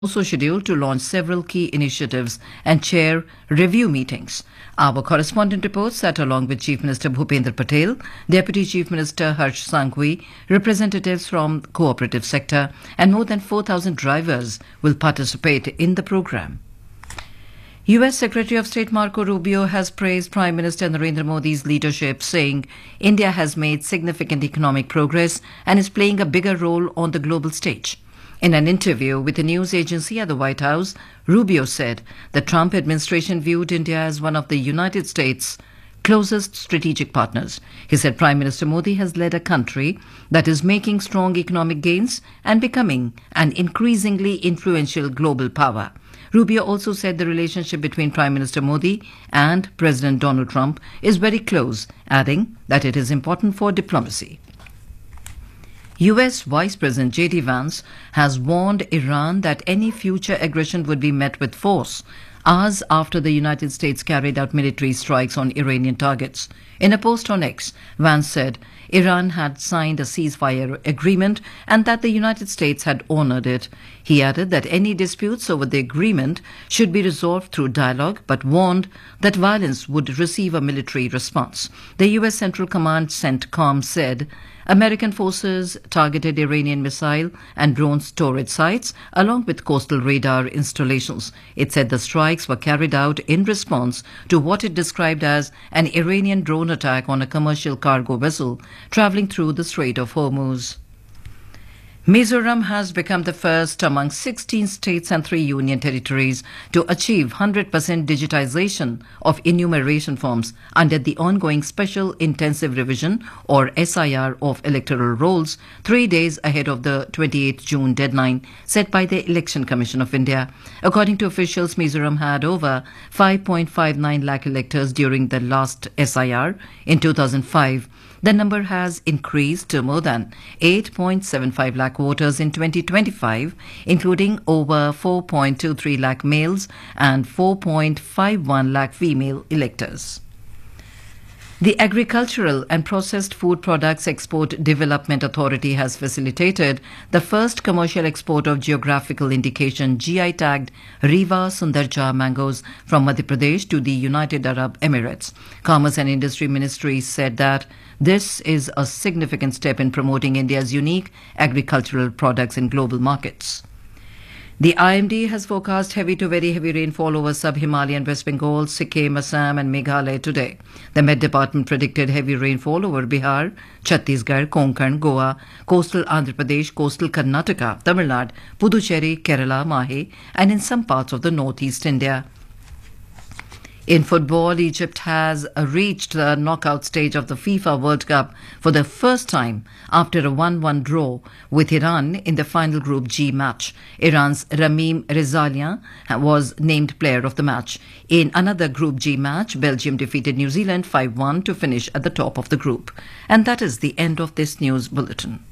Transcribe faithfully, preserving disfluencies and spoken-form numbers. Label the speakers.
Speaker 1: also scheduled to launch several key initiatives and chair review meetings. Our correspondent reports that along with Chief Minister Bhupendra Patel, Deputy Chief Minister Harsh Sanghvi, representatives from the cooperative sector and more than four thousand drivers will participate in the program. U S Secretary of State Marco Rubio has praised Prime Minister Narendra Modi's leadership, saying India has made significant economic progress and is playing a bigger role on the global stage. In an interview with a news agency at the White House, Rubio said the Trump administration viewed India as one of the United States' closest strategic partners. He said Prime Minister Modi has led a country that is making strong economic gains and becoming an increasingly influential global power. Rubio also said the relationship between Prime Minister Modi and President Donald Trump is very close, adding that it is important for diplomacy. U S Vice President J D Vance has warned Iran that any future aggression would be met with force, hours after the United States carried out military strikes on Iranian targets. In a post on X, Vance said Iran had signed a ceasefire agreement and that the United States had honored it. He added that any disputes over the agreement should be resolved through dialogue, but warned that violence would receive a military response. The U S Central Command CENTCOM said American forces targeted Iranian missile and drone storage sites along with coastal radar installations. It said the strikes were carried out in response to what it described as an Iranian drone attack on a commercial cargo vessel traveling through the Strait of Hormuz. Mizoram has become the first among sixteen states and three union territories to achieve one hundred percent digitization of enumeration forms under the ongoing Special Intensive Revision or S I R of electoral rolls, three days ahead of the twenty-eighth June deadline set by the Election Commission of India. According to officials, Mizoram had over five point five nine lakh electors during the last S I R in two thousand five. The number has increased to more than eight point seven five lakh voters in twenty twenty-five, including over four point two three lakh males and four point five one lakh female electors. The Agricultural and Processed Food Products Export Development Authority has facilitated the first commercial export of geographical indication G I tagged Rewa Sundarja mangoes from Madhya Pradesh to the United Arab Emirates. Commerce and Industry Ministry said that this is a significant step in promoting India's unique agricultural products in global markets. The I M D has forecast heavy to very heavy rainfall over sub-Himalayan West Bengal, Sikkim, Assam and Meghalaya today. The Met Department predicted heavy rainfall over Bihar, Chhattisgarh, Konkan, Goa, coastal Andhra Pradesh, coastal Karnataka, Tamil Nadu, Puducherry, Kerala, Mahe and in some parts of the northeast India. In football, Egypt has reached the knockout stage of the FIFA World Cup for the first time after a one one draw with Iran in the final Group G match. Iran's Ramim Rezalia was named player of the match. In another Group G match, Belgium defeated New Zealand five one to finish at the top of the group. And that is the end of this news bulletin.